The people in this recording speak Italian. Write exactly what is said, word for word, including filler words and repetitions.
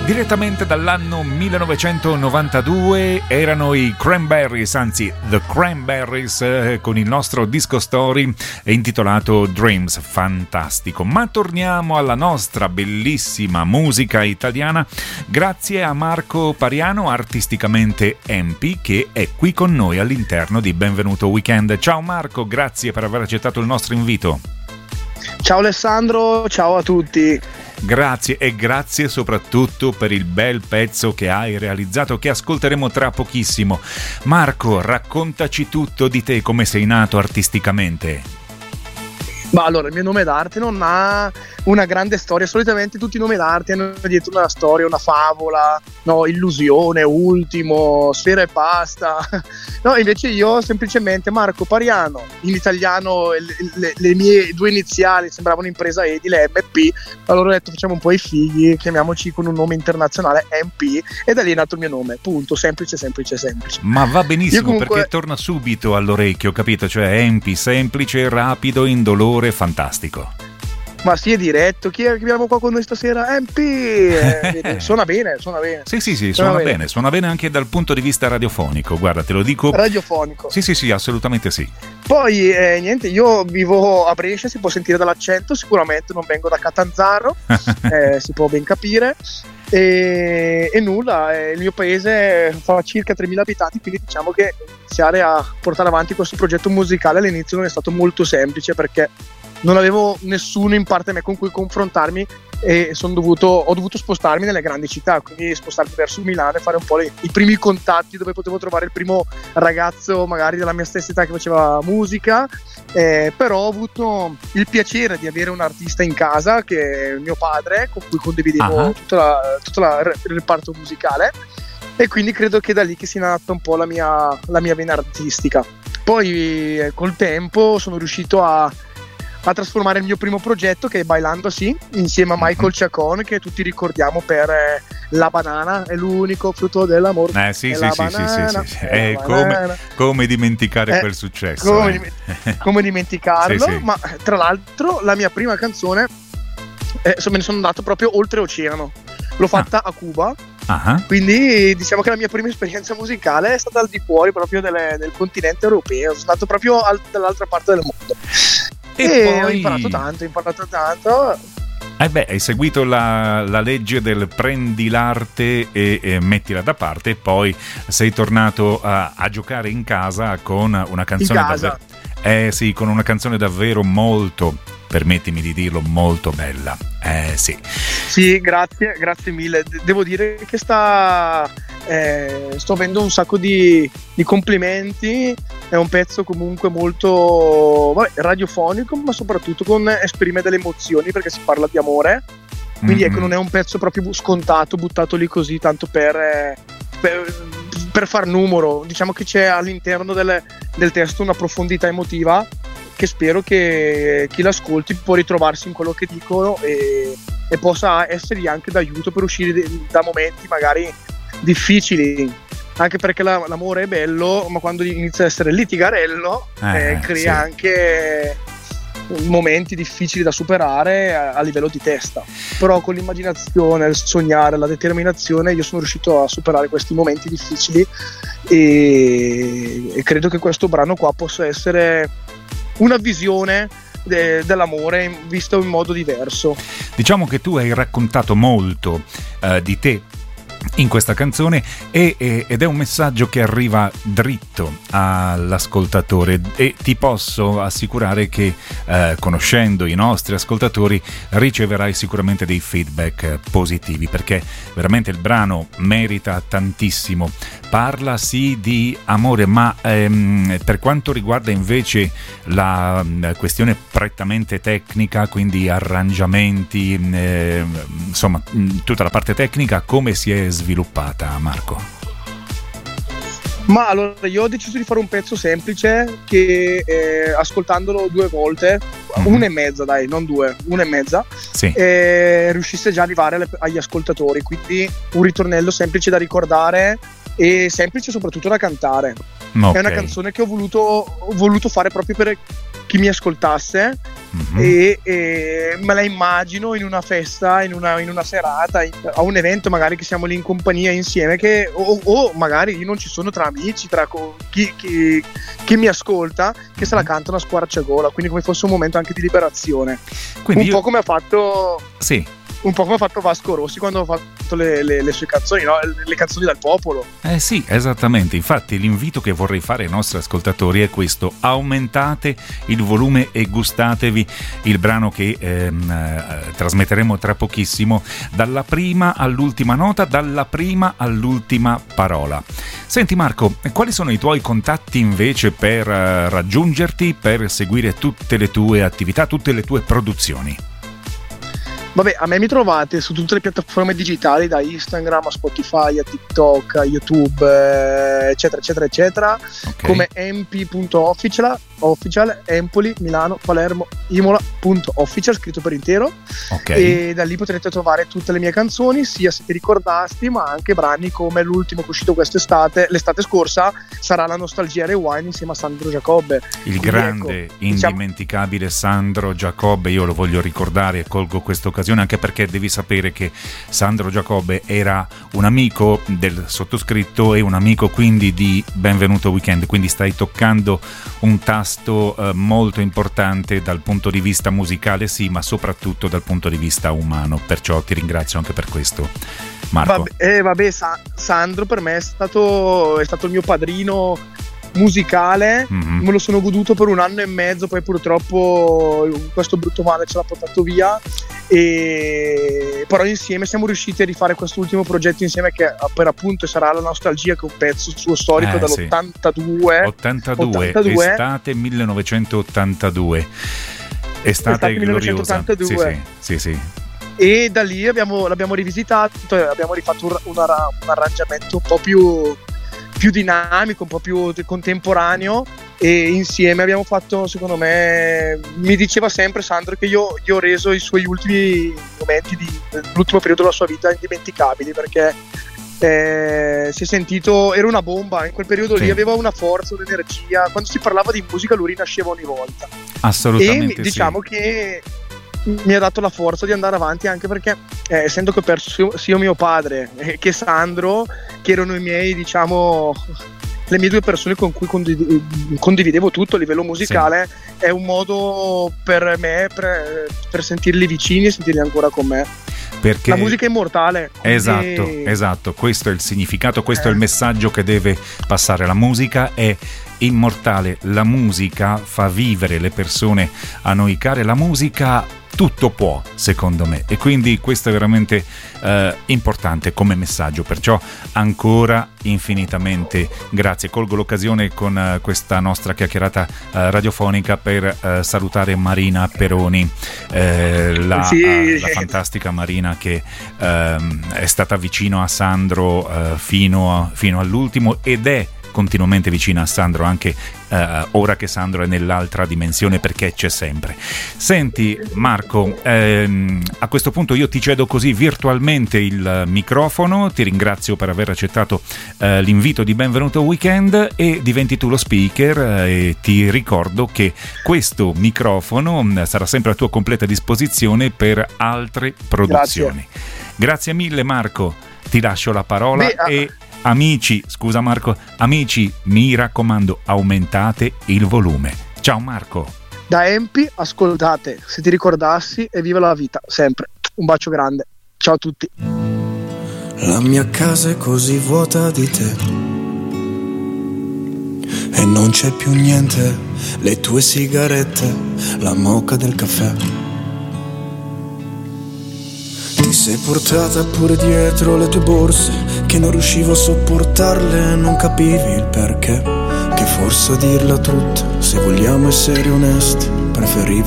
Direttamente dall'anno millenovecentonovantadue erano i Cranberries, anzi The Cranberries, eh, con il nostro disco story intitolato Dreams, fantastico. Ma torniamo alla nostra bellissima musica italiana grazie a Marco Pariano, artisticamente Empi, che è qui con noi all'interno di Benvenuto Weekend. Ciao Marco, grazie per aver accettato il nostro invito. Ciao Alessandro, ciao a tutti. Grazie e grazie soprattutto per il bel pezzo che hai realizzato, che ascolteremo tra pochissimo. Marco, raccontaci tutto di te, come sei nato artisticamente. Ma allora, il mio nome d'arte non ha una grande storia. Solitamente tutti i nomi d'arte hanno dietro una storia, una favola, no, illusione, ultimo, sfera e pasta. No, invece io semplicemente Marco Pariano, in italiano le, le, le mie due iniziali sembravano impresa edile, M P, allora ho detto facciamo un po' i figli, chiamiamoci con un nome internazionale M P, e da lì è nato il mio nome, punto, semplice, semplice, semplice. Ma va benissimo, comunque... perché torna subito all'orecchio, capito? Cioè M P, semplice, rapido, indolore, fantastico. Ma sì, è diretto. Chi, è, chi abbiamo qua con noi stasera? M P. Eh, suona bene, suona bene. Sì, sì, sì, suona, suona bene. bene. Suona bene anche dal punto di vista radiofonico. Guarda, te lo dico. Radiofonico. Sì, sì, sì, assolutamente sì. Poi, eh, niente, io vivo a Brescia, si può sentire dall'accento, sicuramente non vengo da Catanzaro, eh, si può ben capire. E, e nulla, eh, il mio paese fa circa tremila abitanti, quindi diciamo che iniziare a portare avanti questo progetto musicale all'inizio non è stato molto semplice, perché non avevo nessuno in parte me con cui confrontarmi e son dovuto, ho dovuto spostarmi nelle grandi città, quindi spostarmi verso Milano e fare un po' le, i primi contatti dove potevo trovare il primo ragazzo magari della mia stessa età che faceva musica, eh, però ho avuto il piacere di avere un artista in casa che è mio padre, con cui condividevo uh-huh. tutto la, tutto la, il reparto musicale, e quindi credo che da lì che sia nata un po' la mia, la mia vena artistica. Poi eh, col tempo sono riuscito a a trasformare il mio primo progetto, che è Bailando Sì, insieme a Michael Chacon, che tutti ricordiamo per eh, La Banana, è l'unico frutto dell'amore. Eh sì, sì, sì, sì, sì, sì. Eh, come, come dimenticare eh, quel successo? Come, eh. come dimenticarlo? Sì, sì. Ma tra l'altro la mia prima canzone, eh, me ne sono andato proprio oltreoceano, l'ho fatta ah. a Cuba. Uh-huh. Quindi diciamo che la mia prima esperienza musicale è stata al di fuori proprio delle, del continente europeo, sono stato proprio al, dall'altra parte del mondo. E, e poi... ho imparato tanto, ho imparato tanto. Eh beh, hai seguito la, la legge del prendi l'arte e, e mettila da parte, e poi sei tornato a, a giocare in casa con una canzone in casa. davvero. Eh sì, con una canzone davvero molto, permettimi di dirlo, molto bella. Eh sì. Sì, grazie, grazie mille. Devo dire che sta eh, sto avendo un sacco di, di complimenti. È un pezzo comunque molto vabbè, radiofonico, ma soprattutto con esprime delle emozioni, perché si parla di amore. Quindi mm-hmm. ecco, non è un pezzo proprio scontato, buttato lì così tanto per, eh, per, per far numero. Diciamo che c'è all'interno del, del testo una profondità emotiva che spero che chi l'ascolti può ritrovarsi in quello che dicono e, e possa essergli anche d'aiuto per uscire da momenti magari difficili, anche perché la, l'amore è bello, ma quando inizia a essere litigarello eh, eh, crea sì. anche momenti difficili da superare a, a livello di testa. Però con l'immaginazione, il sognare, la determinazione io sono riuscito a superare questi momenti difficili e, e credo che questo brano qua possa essere una visione de- dell'amore visto in modo diverso. Diciamo che tu hai raccontato molto uh, di te in questa canzone e, e, ed è un messaggio che arriva dritto all'ascoltatore, e ti posso assicurare che eh, conoscendo i nostri ascoltatori riceverai sicuramente dei feedback positivi, perché veramente il brano merita tantissimo. Parla sì di amore, ma ehm, per quanto riguarda invece la mh, questione prettamente tecnica, quindi arrangiamenti, eh, insomma mh, tutta la parte tecnica, come si è sviluppata, Marco? Ma allora io ho deciso di fare un pezzo semplice che eh, ascoltandolo due volte, mm-hmm. una e mezza dai, non due, una e mezza, sì. eh, riuscisse già ad arrivare alle, agli ascoltatori, quindi un ritornello semplice da ricordare e semplice soprattutto da cantare. Okay. È una canzone che ho voluto, ho voluto fare proprio per chi mi ascoltasse mm-hmm. e, e me la immagino in una festa, in una, in una serata, in, a un evento magari che siamo lì in compagnia insieme, che, o, o magari io non ci sono tra amici, tra co- chi, chi, chi mi ascolta, che se la cantano a squarciagola, quindi come fosse un momento anche di liberazione. Quindi un io... po' come ha fatto... Sì. Un po' come ha fatto Vasco Rossi quando ha fatto le, le, le sue canzoni, no? Le canzoni dal popolo. Eh sì, esattamente. Infatti l'invito che vorrei fare ai nostri ascoltatori è questo: aumentate il volume e gustatevi il brano che ehm, eh, trasmetteremo tra pochissimo, dalla prima all'ultima nota, dalla prima all'ultima parola. Senti Marco, quali sono i tuoi contatti invece per uh, raggiungerti, per seguire tutte le tue attività, tutte le tue produzioni? Vabbè, a me mi trovate su tutte le piattaforme digitali, da Instagram a Spotify a TikTok a YouTube, eh, eccetera eccetera eccetera, okay. Come empi punto official, official Empoli, Milano, Palermo, Imola punto official, scritto per intero, okay. E da lì potrete trovare tutte le mie canzoni, sia se ti ricordasti, ma anche brani come l'ultimo che è uscito quest'estate, l'estate scorsa, sarà La Nostalgia Rewind insieme a Sandro Giacobbe. Il Quindi grande, ecco, indimenticabile diciamo... Sandro Giacobbe, io lo voglio ricordare e colgo questa occasione anche perché devi sapere che Sandro Giacobbe era un amico del sottoscritto e un amico quindi di Benvenuto Weekend, quindi stai toccando un tasto eh, molto importante dal punto di vista musicale, sì, ma soprattutto dal punto di vista umano, perciò ti ringrazio anche per questo, Marco. Vabbè, eh, vabbè Sa- Sandro per me è stato, è stato il mio padrino musicale, mm-hmm. me lo sono goduto per un anno e mezzo, poi purtroppo questo brutto male ce l'ha portato via, e però insieme siamo riusciti a rifare quest'ultimo progetto insieme, che per appunto sarà La Nostalgia, che è un pezzo suo storico eh, dall'ottantadue sì. ottantadue, ottantadue estate millenovecentottantadue, estate, estate gloriosa, sì, sì, sì, sì. E da lì abbiamo, l'abbiamo rivisitato e abbiamo rifatto un, un, un arrangiamento un po' più più dinamico, un po' più contemporaneo, e insieme abbiamo fatto, secondo me, mi diceva sempre Sandro che io gli ho reso i suoi ultimi momenti di, dell'ultimo periodo della sua vita indimenticabili, perché eh, si è sentito, era una bomba in quel periodo, sì. Lì aveva una forza, un'energia, quando si parlava di musica lui rinasceva ogni volta. Assolutamente. E diciamo sì. Che mi ha dato la forza di andare avanti, anche perché eh, essendo che ho perso sia mio padre eh, che Sandro, che erano i miei, diciamo, le mie due persone con cui condiv- condividevo tutto a livello musicale, sì. È un modo per me per, per sentirli vicini e sentirli ancora con me. Perché la musica è immortale. Esatto, e... esatto, questo è il significato, questo eh. è il messaggio che deve passare. La musica è immortale, la musica fa vivere le persone a noi care, la musica tutto può, secondo me, e quindi questo è veramente eh, importante come messaggio, perciò ancora infinitamente grazie. Colgo l'occasione con eh, questa nostra chiacchierata eh, radiofonica per eh, salutare Marina Peroni, eh, la, sì. eh, la fantastica Marina che eh, è stata vicino a Sandro eh, fino, a, fino all'ultimo, ed è continuamente vicina a Sandro anche uh, ora che Sandro è nell'altra dimensione, perché c'è sempre. Senti Marco, ehm, a questo punto io ti cedo così virtualmente il microfono, ti ringrazio per aver accettato uh, l'invito di Benvenuto Weekend e diventi tu lo speaker, uh, e ti ricordo che questo microfono um, sarà sempre a tua completa disposizione per altre produzioni. Grazie, Grazie mille Marco, ti lascio la parola. Beh, e amici, scusa Marco, amici, mi raccomando, aumentate il volume. Ciao Marco. Da Empi, ascoltate, se ti ricordassi, e viva la vita, sempre. Un bacio grande. Ciao a tutti. La mia casa è così vuota di te e non c'è più niente, le tue sigarette, la moka del caffè. Ti sei portata pure dietro le tue borse, che non riuscivo a sopportarle, non capivi il perché. Che forse a dirla tutta, se vogliamo essere onesti, preferivo